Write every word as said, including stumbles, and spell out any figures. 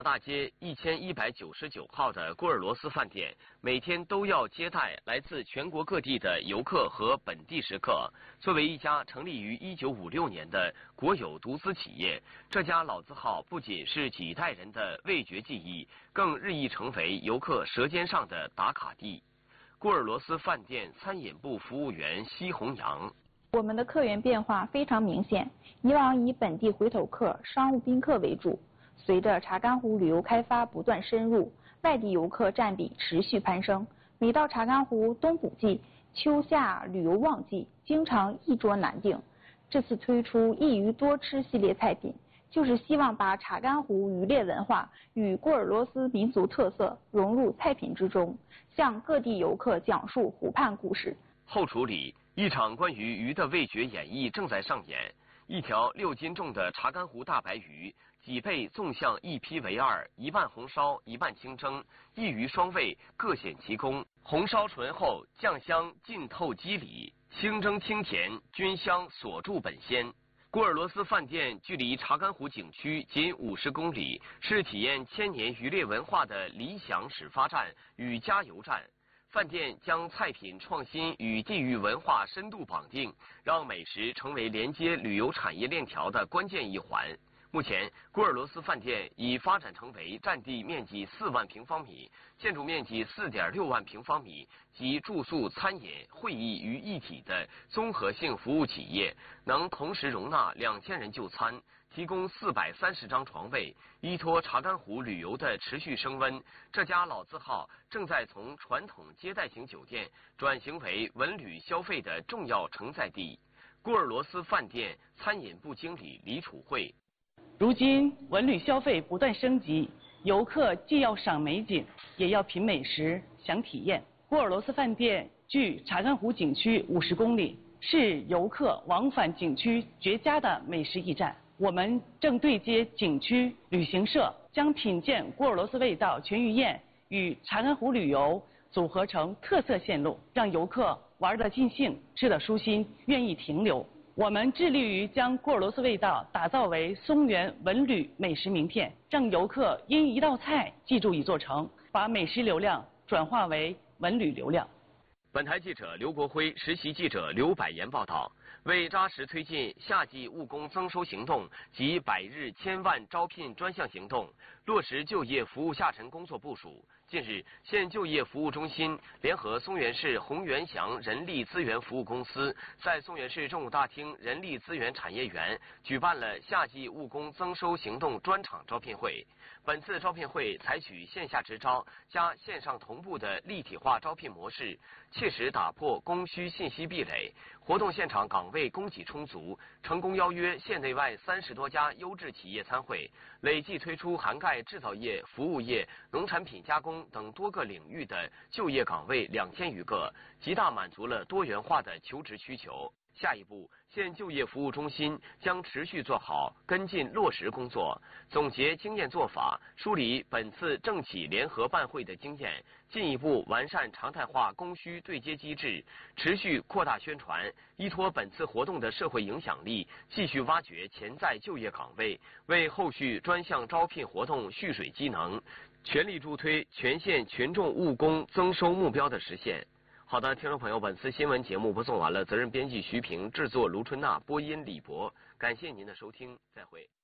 大街一千一百九十九号的郭尔罗斯饭店，每天都要接待来自全国各地的游客和本地食客。作为一家成立于一九五六年的国有独资企业，这家老字号不仅是几代人的味觉记忆，更日益成为游客舌尖上的打卡地。郭尔罗斯饭店餐饮部服务员奚红阳。 我们的客源变化非常明显，以往以本地回头客、商务宾客为主。随着查干湖旅游开发不断深入，外地游客占比持续攀升。每到查干湖冬捕季、秋夏旅游旺季，经常一桌难订。这次推出一鱼多吃系列菜品，就是希望把查干湖渔猎文化与郭尔罗斯民族特色融入菜品之中，向各地游客讲述湖畔故事。 后厨里，一场关于鱼的味觉演绎正在上演。一条六斤重的查干湖大白鱼，几倍纵向一劈为二，一半红烧，一半清蒸，一鱼双味，各显其功。红烧醇厚，酱香浸透肌理，清蒸清甜，菌香锁住本鲜。郭尔罗斯饭店距离查干湖景区仅五十公里，是体验千年渔猎文化的理想始发站与加油站。饭店将菜品创新与地域文化深度绑定，让美食成为连接旅游产业链条的关键一环。目前，郭尔罗斯饭店已发展成为占地面积四万平方米、建筑面积四点六万平方米及住宿、餐饮、会议于一体的综合性服务企业，能同时容纳两千人就餐，提供四百三十张床位。依托查干湖旅游的持续升温，这家老字号正在从传统接待型酒店转型为文旅消费的重要承载地。郭尔罗斯饭店餐饮部经理李楚慧。 如今文旅消费不断升级，游客既要赏美景，也要品美食、享体验。郭尔罗斯饭店距查干湖景区五十公里，是游客往返景区绝佳的美食驿站。我们正对接景区旅行社，将品鉴郭尔罗斯味道全鱼宴与查干湖旅游组合成特色线路，让游客玩得尽兴，吃得舒心，愿意停留。我们致力于将郭尔罗斯味道打造为松原文旅美食名片，让游客因一道菜记住一座城，把美食流量转化为文旅流量。 本台记者刘国辉、实习记者刘百言报道。为扎实推进夏季务工增收行动及百日千万招聘专项行动，落实就业服务下沉工作部署。近日，县就业服务中心联合松原市洪源祥人力资源服务公司，在松原市政务大厅人力资源产业园举办了夏季务工增收行动专场招聘会。本次招聘会采取线下直招加线上同步的立体化招聘模式，切实打破供需信息壁垒。活动现场岗位供给充足，成功邀约县内外三十多家优质企业参会，累计推出涵盖制造业、服务业、农产品加工等多个领域的就业岗位两千余个，极大满足了多元化的求职需求。下一步，县就业服务中心将持续做好跟进落实工作，总结经验做法，梳理本次政企联合办会的经验，进一步完善常态化供需对接机制，持续扩大宣传，依托本次活动的社会影响力，继续挖掘潜在就业岗位，为后续专项招聘活动蓄水积能，全力助推全县群众务工增收目标的实现。好的，听众朋友，本次新闻节目播送完了，责任编辑徐平，制作卢春娜，播音李博，感谢您的收听，再会。